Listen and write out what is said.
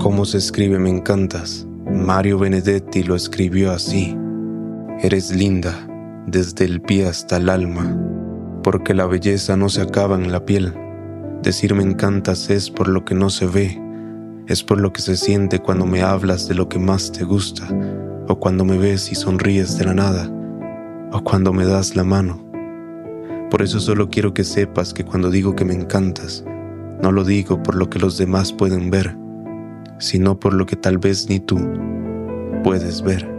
¿Cómo se escribe me encantas? Mario Benedetti lo escribió así. Eres linda, desde el pie hasta el alma, porque la belleza no se acaba en la piel. Decir me encantas es por lo que no se ve, es por lo que se siente cuando me hablas de lo que más te gusta, o cuando me ves y sonríes de la nada, o cuando me das la mano. Por eso solo quiero que sepas que cuando digo que me encantas, no lo digo por lo que los demás pueden ver, sino por lo que tal vez ni tú puedes ver.